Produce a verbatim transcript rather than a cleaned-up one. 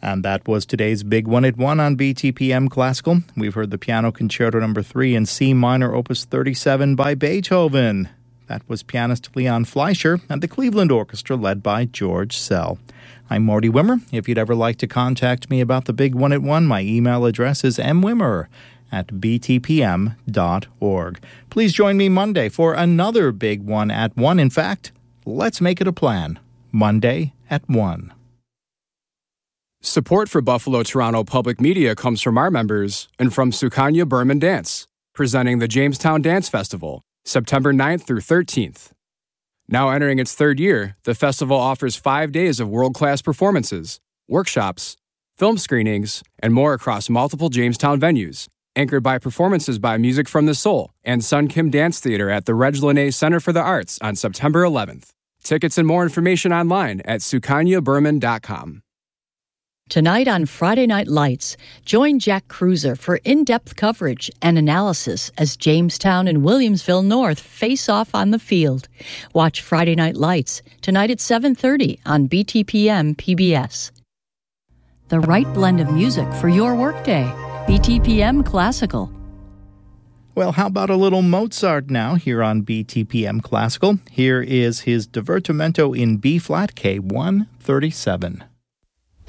And that was today's Big One at One on B T P M Classical. We've heard the Piano Concerto Number three in C minor, Opus thirty-seven by Beethoven. That was pianist Leon Fleischer and the Cleveland Orchestra led by George Szell. I'm Morty Wimmer. If you'd ever like to contact me about the Big One at One, my email address is m wimmer at b t p m dot org. Please join me Monday for another Big One at One. In fact, let's make it a plan. Monday at one. Support for Buffalo Toronto Public Media comes from our members and from Sukanya Berman Dance, presenting the Jamestown Dance Festival, September ninth through thirteenth. Now entering its third year, the festival offers five days of world-class performances, workshops, film screenings, and more across multiple Jamestown venues, anchored by performances by Music from the Soul and Sun Kim Dance Theater at the Reg Lene Center for the Arts on September eleventh. Tickets and more information online at sukanya berman dot com. Tonight on Friday Night Lights, join Jack Cruiser for in-depth coverage and analysis as Jamestown and Williamsville North face off on the field. Watch Friday Night Lights tonight at seven thirty on B T P M P B S. The right blend of music for your workday. B T P M Classical. Well, how about a little Mozart now here on B T P M Classical? Here is his Divertimento in B-flat K one thirty-seven.